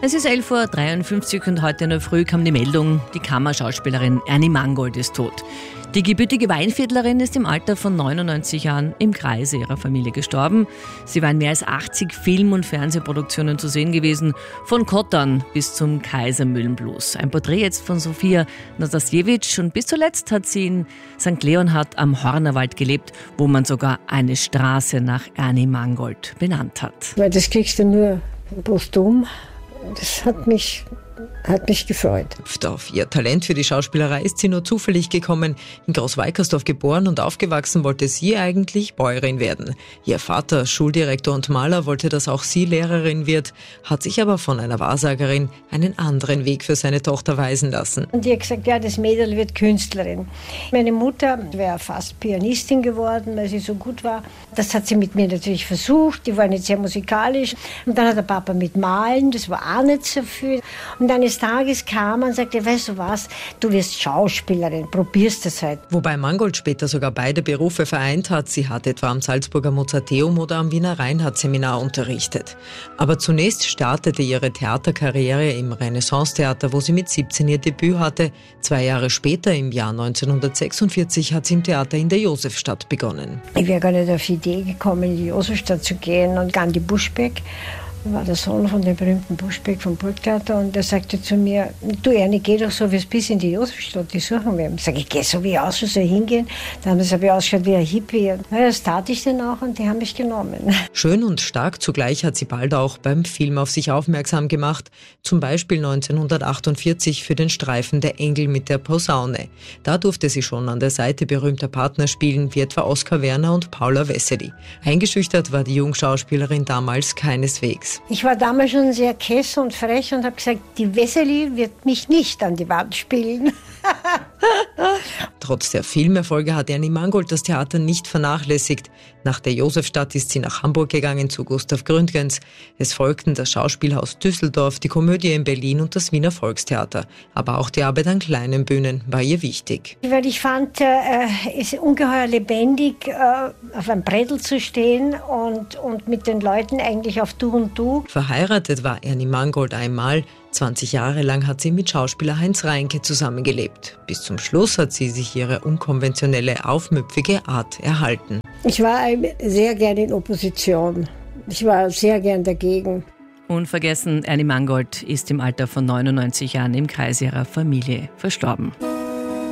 Es ist 11.53 Uhr und heute in der Früh kam die Meldung, die Kammerschauspielerin Ernie Mangold ist tot. Die gebürtige Weinviertlerin ist im Alter von 99 Jahren im Kreise ihrer Familie gestorben. Sie war in mehr als 80 Film- und Fernsehproduktionen zu sehen gewesen, von Kottern bis zum Kaisermühlenblues. Ein Porträt jetzt von Sofia Nastasiewicz und bis zuletzt hat sie in St. Leonhard am Hornerwald gelebt, wo man sogar eine Straße nach Ernie Mangold benannt hat. Weil das kriegst du nur posthum. Das hat mich gefreut. Auf ihr Talent für die Schauspielerei ist sie nur zufällig gekommen. In Großweikersdorf geboren und aufgewachsen, wollte sie eigentlich Bäuerin werden. Ihr Vater, Schuldirektor und Maler, wollte, dass auch sie Lehrerin wird, hat sich aber von einer Wahrsagerin einen anderen Weg für seine Tochter weisen lassen. Und die hat gesagt, ja, das Mädel wird Künstlerin. Meine Mutter wäre fast Pianistin geworden, weil sie so gut war. Das hat sie mit mir natürlich versucht. Die war nicht sehr musikalisch. Und dann hat der Papa mit Malen, das war auch nicht so viel. Und eines Tages kam er und sagte, weißt du was, du wirst Schauspielerin, probierst das halt. Wobei Mangold später sogar beide Berufe vereint hat. Sie hat etwa am Salzburger Mozarteum oder am Wiener Reinhardt-Seminar unterrichtet. Aber zunächst startete ihre Theaterkarriere im Renaissance-Theater, wo sie mit 17 ihr Debüt hatte. 2 Jahre später, im Jahr 1946, hat sie im Theater in der Josefstadt begonnen. Ich wäre gar nicht auf die Idee gekommen, in die Josefstadt zu gehen und Gandhi Buschbeck. War der Sohn von dem berühmten Buschbeck vom Burgtheater und der sagte zu mir, du Ernie, geh doch so wie es bis in die Josefstadt, die suchen wir. Ich sage, ich gehe so wie aus, so hingehen. Dann habe ich ausgeschaut wie ein Hippie. Na, das tat ich dann auch und die haben mich genommen. Schön und stark zugleich hat sie bald auch beim Film auf sich aufmerksam gemacht. Zum Beispiel 1948 für den Streifen Der Engel mit der Posaune. Da durfte sie schon an der Seite berühmter Partner spielen, wie etwa Oskar Werner und Paula Wessely. Eingeschüchtert war die Jungschauspielerin damals keineswegs. Ich war damals schon sehr kess und frech und habe gesagt, die Wessely wird mich nicht an die Wand spielen. Trotz der Filmerfolge hat Ernie Mangold das Theater nicht vernachlässigt. Nach der Josefstadt ist sie nach Hamburg gegangen zu Gustav Gründgens. Es folgten das Schauspielhaus Düsseldorf, die Komödie in Berlin und das Wiener Volkstheater. Aber auch die Arbeit an kleinen Bühnen war ihr wichtig. Weil ich fand, es ist ungeheuer lebendig, auf einem Brettel zu stehen und mit den Leuten eigentlich auf Du und Du. Verheiratet war Ernie Mangold einmal. 20 Jahre lang hat sie mit Schauspieler Heinz Reinke zusammengelebt. Bis zum Schluss hat sie sich ihre unkonventionelle, aufmüpfige Art erhalten. Ich war sehr gerne in Opposition. Ich war sehr gern dagegen. Unvergessen, Ernie Mangold ist im Alter von 99 Jahren im Kreis ihrer Familie verstorben.